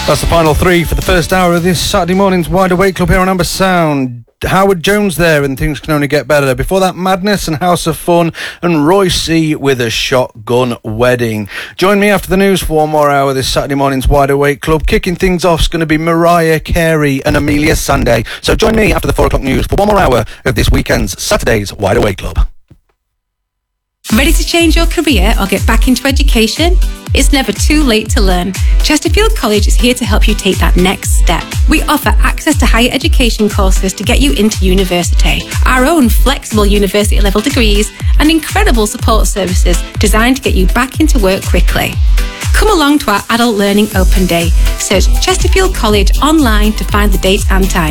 That's the final three for the first hour of this Saturday morning's Wide Awake Club here on Amber Sound. Howard Jones there, and things can only get better. Before that, Madness and House of Fun, and Roy C with a Shotgun Wedding. Join me after the news for one more hour this Saturday morning's Wide Awake Club. Kicking things off is going to be Mariah Carey and Amelia Sandé. So join me after the 4 o'clock news for one more hour of this weekend's Saturday's Wide Awake Club. Ready to change your career or get back into education? It's never too late to learn. Chesterfield College is here to help you take that next step. We offer access to higher education courses to get you into university, our own flexible university level degrees, and incredible support services designed to get you back into work quickly. Come along to our Adult Learning Open Day. Search Chesterfield College online to find the dates and times.